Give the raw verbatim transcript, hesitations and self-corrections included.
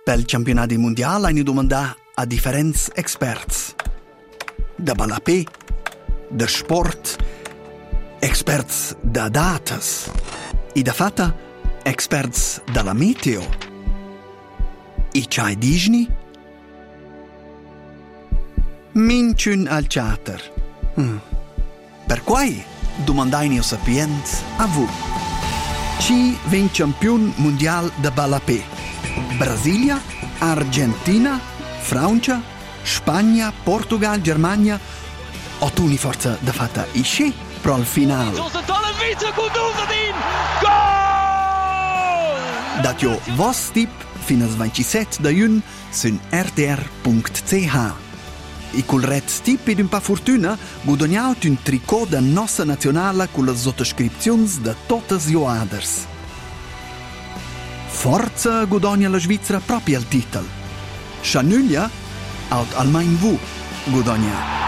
Pel campionati mondiali hanno domandato a differenti esperti. Da balapè, da sport, esperti da datas e da fatta esperti dalla meteo. E c'hai Disney? Minciun al chatter. Hmm. Per quai domandai sapienza a voi. Chi vien campion mondial da balapè? Brasilia, Argentina, Francia, Spagna, Portugal, Germania? O tu ni forza da fatta isce pro al finale? Datio vos tip fino al ventisette da jun sun r t r punct c h. E col red tip ed un pa fortuna guadagnaut un tricot da nostra nazionale con le sottoscrizioni da tutte le joaders. Forza guadagna la Svizzera proprio al titolo. Chanuglia, out almain vu guadagna.